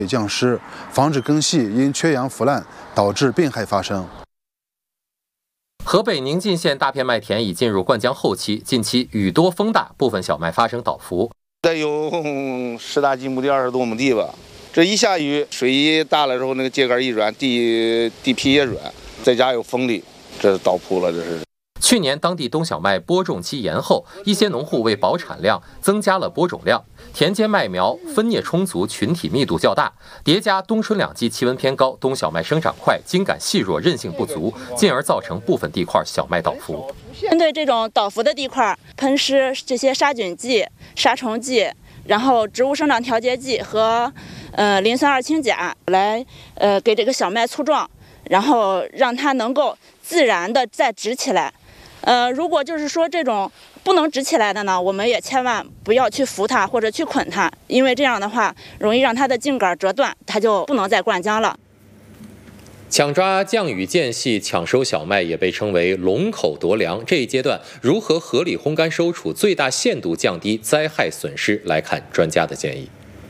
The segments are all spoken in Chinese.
降湿，防止根系因缺氧腐烂导致病害发生。 河北宁晋县大片麦田已进入灌浆后期，近期雨多风大，部分小麦发生倒伏。 得有10大几亩地、20多亩地吧。这一下雨，水一大了之后，那个秸秆一软，地皮也软，再加有风力，这倒扑了，这是。 去年当地冬小麦播种期延后，一些农户为保产量，增加了播种量。田间麦苗分蘖充足，群体密度较大，叠加冬春两季气温偏高，冬小麦生长快，茎秆细弱，韧性不足，进而造成部分地块小麦倒伏。 针对这种倒伏的地块，喷施这些杀菌剂、杀虫剂，然后植物生长调节剂和磷酸二氢钾来给这个小麦粗壮，然后让它能够自然的再直起来。如果就是说这种不能直起来的呢，我们也千万不要去扶它或者去捆它，因为这样的话容易让它的茎秆折断，它就不能再灌浆了。 抢抓降雨间隙抢收小麦也被称为龙口夺粮。这一阶段如何合理烘干收储，最大限度降低灾害损失，来看专家的建议。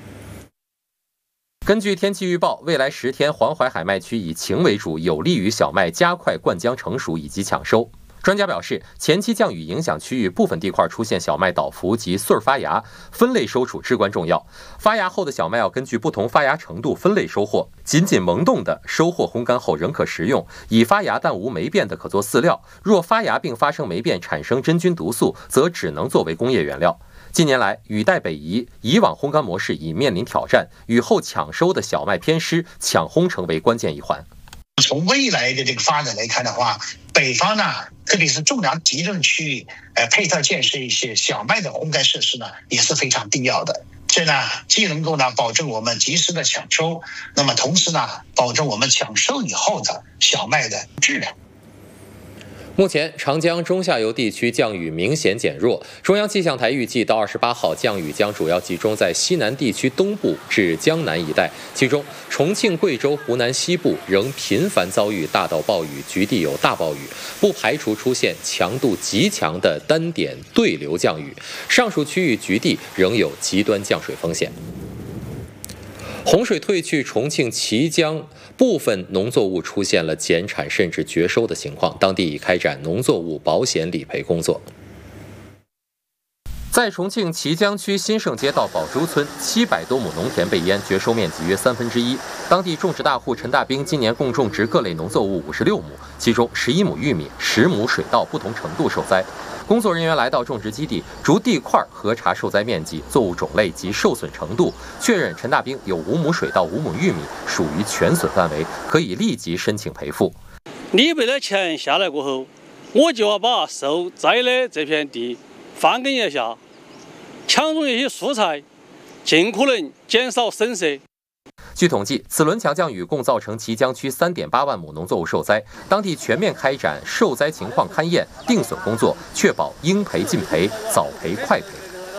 根据天气预报，未来10天黄淮海麦区以晴为主，有利于小麦加快灌浆成熟以及抢收。专家表示，前期降雨影响区域部分地块出现小麦倒伏及穗发芽，分类收储至关重要。发芽后的小麦要根据不同发芽程度分类收获，仅仅萌动的收获烘干后仍可食用，已发芽但无霉变的可做饲料，若发芽并发生霉变产生真菌毒素，则只能作为工业原料。近年来，雨带北移，以往烘干模式已面临挑战，雨后抢收的小麦偏湿，抢烘成为关键一环。 从未来的这个发展来看的话，北方呢，特别是重粮集中区域，配套建设一些小麦的烘干设施呢，也是非常必要的。这呢，既能够呢保证我们及时的抢收，那么同时呢，保证我们抢收以后的小麦的质量。 目前，长江中下游地区降雨明显减弱。中央气象台预计，到28号，降雨将主要集中在西南地区东部至江南一带，其中重庆、贵州、湖南西部仍频繁遭遇大到暴雨，局地有大暴雨，不排除出现强度极强的单点对流降雨。上述区域局地仍有极端降水风险。洪水退去，重庆綦江部分农作物出现了减产甚至绝收的情况，当地已开展农作物保险理赔工作。在重庆綦江区新盛街道宝珠村，700多亩农田被淹，绝收面积约1/3。当地种植大户陈大兵今年共种植各类农作物56亩，其中11亩玉米、10亩水稻不同程度受灾。工作人员来到种植基地，逐地块核查受灾面积、作物种类及受损程度，确认陈大兵有5亩水稻、5亩玉米属于全损范围，可以立即申请赔付。 理赔的钱下来过后，我就要把受灾的这片地翻耕一下，抢种一些蔬菜，尽可能减少损失。 据统计，此轮强降雨共造成綦江区3.8万亩农作物受灾，当地全面开展受灾情况勘验、定损工作，确保应赔尽赔、早赔快赔。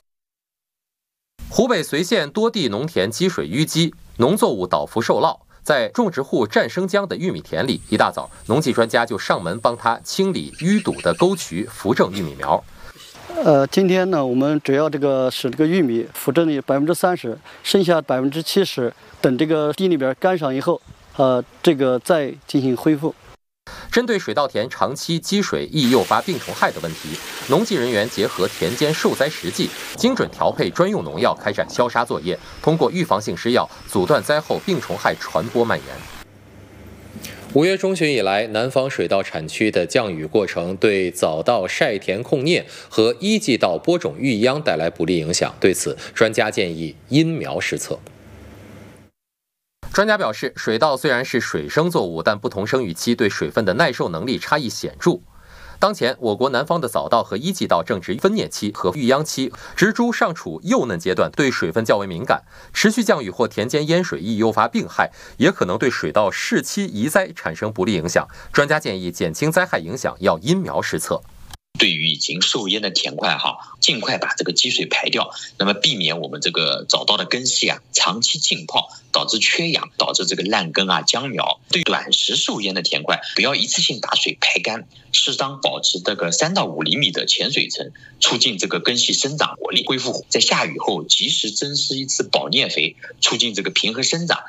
湖北随县多地农田积水淤积，农作物倒伏受涝。在种植户战生江的玉米田里，一大早，农技专家就上门帮他清理淤堵的沟渠，扶正玉米苗。 今天呢，我们主要使这个玉米扶正的30%，剩下70%等这个地里边干上以后，再进行恢复。 针对水稻田长期积水易诱发病虫害的问题，农技人员结合田间受灾实际，精准调配专用农药，开展消杀作业，通过预防性施药，阻断灾后病虫害传播蔓延。5月中旬以来，南方水稻产区的降雨过程对早稻晒田控啮和一季稻播种育秧带来不利影响。对此，专家建议因苗施策。专家表示，水稻虽然是水生作物，但不同生育期对水分的耐受能力差异显著。当前，我国南方的早稻和一季稻正值分蘖期和育秧期，植株尚处幼嫩阶段，对水分较为敏感。持续降雨或田间淹水易诱发病害，也可能对水稻适期移栽产生不利影响。专家建议减轻灾害影响，要因苗施策。 对于已经受淹的田块尽快把这个积水排掉，那么避免我们这个早稻的根系长期浸泡，导致缺氧，导致这个烂根僵苗。对短时受淹的田块，不要一次性把水排干，适当保持这个3到5厘米的浅水层，促进这个根系生长活力恢复。在下雨后及时增施一次保啮肥，促进这个平衡生长，